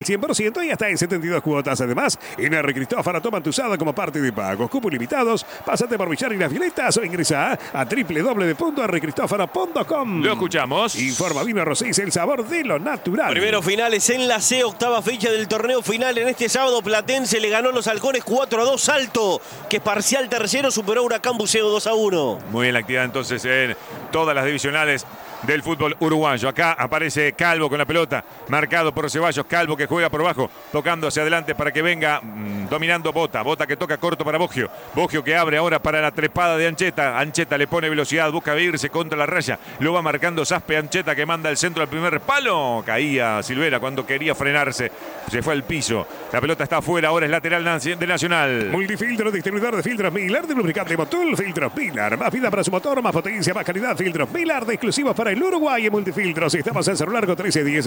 100% y hasta en 72 cuotas. Además, en R. Cristófaro toma tu usado como parte de pagos. Cupos limitados. Pásate por Villar y las Violetas o ingresa a www.rcristófaro.com. Lo escuchamos. Informa Vino Rosés, el sabor de lo natural. Primeros finales en la C, octava fecha del torneo final. En este sábado, Platense le ganó a los Halcones 4-2. Salto, que parcial tercero, superó a Huracán Buceo 2-1. Muy bien la actividad entonces en todas las divisionales del fútbol uruguayo. Acá aparece Calvo con la pelota, marcado por Ceballos. Calvo que juega por abajo, tocando hacia adelante para que venga dominando Bota. Bota que toca corto para Boggio. Boggio que abre ahora para la trepada de Ancheta. Ancheta le pone velocidad, busca irse contra la raya. Lo va marcando Saspe. Ancheta que manda el centro al primer palo. Caía Silvera cuando quería frenarse. Se fue al piso. La pelota está afuera, ahora es lateral de Nacional. Multifiltro, distribuidor de filtros Miller, de lubricante Motul, filtros Miller. Más vida para su motor, más potencia, más calidad. Filtros Miller, de exclusivos para el Uruguay en Multifiltros. Estamos en celular con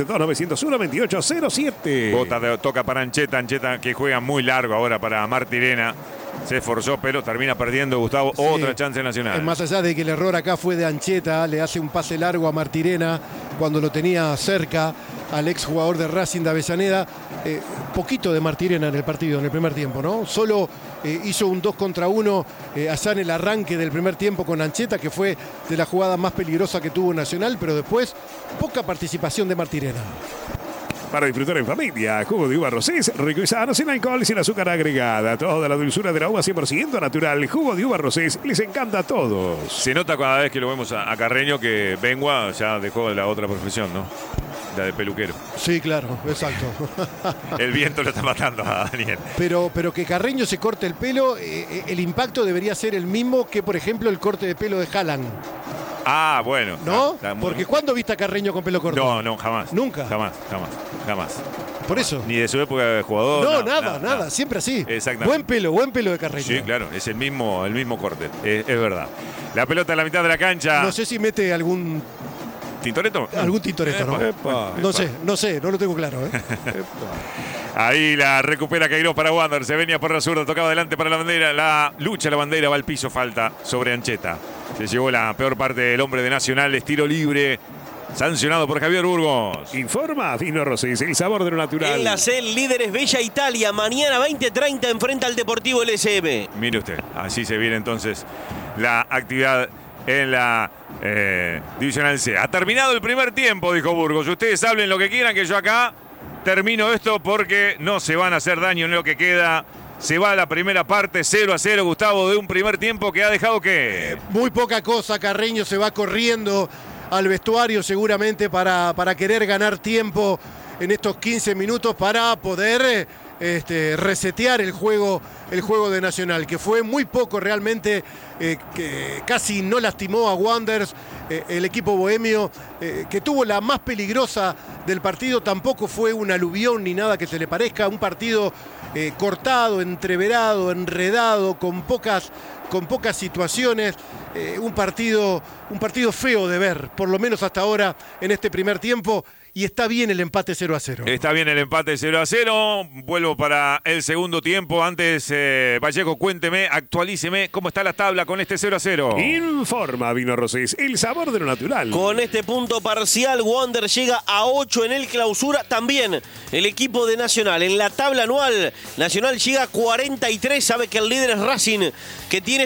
1310-2901-2807. Bota toca para Ancheta. Ancheta que juega muy largo ahora para Martirena. Se esforzó, pero termina perdiendo, Gustavo. Sí, otra chance Nacional. Más allá de que el error acá fue de Ancheta, le hace un pase largo a Martirena cuando lo tenía cerca al exjugador de Racing de Avellaneda. Poquito de Martirena en el partido, en el primer tiempo, ¿no? Solo hizo un 2 contra 1 allá en el arranque del primer tiempo con Ancheta, que fue de la jugada más peligrosa que tuvo Nacional, pero después poca participación de Martirena. Para disfrutar en familia, jugo de uva Rosés, rico y sano, sin alcohol y sin azúcar agregada. Toda la dulzura de la uva 100% natural. Jugo de uva Rosés, les encanta a todos. Se nota cada vez que lo vemos a Carreño que Bengua ya dejó la otra profesión, ¿no? La de peluquero. Sí, claro, exacto. El viento lo está matando a Daniel. Pero que Carreño se corte el pelo, el impacto debería ser el mismo que, por ejemplo, el corte de pelo de Haaland. Ah, bueno. ¿No? Porque ¿cuándo viste a Carreño con pelo corto? No, jamás. ¿Nunca? Jamás. Por eso. Ni de su época de jugador. No, nada. Siempre así. Exactamente. Buen pelo de Carreño. Sí, claro. Es el mismo corte. Es verdad. La pelota en la mitad de la cancha. No sé si mete algún... ¿Tintoretto? Algún tintoretto, ¿no? No sé, no lo tengo claro. Ahí la recupera Queiroz para Wander. Se venía por la zurda, tocaba adelante para la bandera. La lucha, la bandera va al piso, falta sobre Ancheta. Se llevó la peor parte del hombre de Nacional. Es tiro libre. Sancionado por Javier Burgos. Informa Vino Rosés, el sabor de lo natural. En la C, líderes Bella Italia. Mañana 20:30 enfrenta al Deportivo LSM. Mire usted, así se viene entonces la actividad en la Divisional C. Ha terminado el primer tiempo, dijo Burgos. Ustedes hablen lo que quieran, que yo acá termino esto porque no se van a hacer daño en lo que queda. Se va la primera parte, 0-0, Gustavo, de un primer tiempo que ha dejado que... Muy poca cosa. Carreño se va corriendo al vestuario seguramente para querer ganar tiempo en estos 15 minutos para poder resetear el juego de Nacional, que fue muy poco realmente, que casi no lastimó a Wanderers. El equipo bohemio, que tuvo la más peligrosa del partido, tampoco fue un aluvión ni nada que se le parezca. Un partido cortado, entreverado, enredado, con pocas situaciones. Un partido feo de ver, por lo menos hasta ahora en este primer tiempo. Y está bien el empate 0-0. Está bien el empate 0-0. Vuelvo para el segundo tiempo. Antes, Vallejo, cuénteme, actualíceme cómo está la tabla con este 0-0. Informa Vino Rosés, el sabor de lo natural. Con este punto parcial, Wander llega a 8 en el clausura. También el equipo de Nacional. En la tabla anual, Nacional llega a 43. Sabe que el líder es Racing, que tiene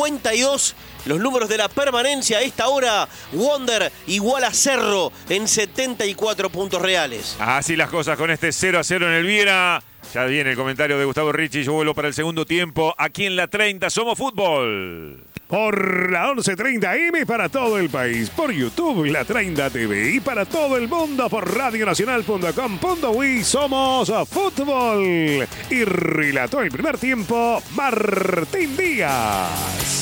52. Los números de la permanencia a esta hora, Wander igual a Cerro en 74 puntos reales. Así las cosas con este 0-0 en el Viera. Ya viene el comentario de Gustavo Ricci. Yo vuelvo para el segundo tiempo. Aquí en la 30 somos fútbol. Por la 11:30 para todo el país. Por YouTube, la 30 TV. Y para todo el mundo por radionacional.com.uy. Somos fútbol. Y relató el primer tiempo Martín Díaz.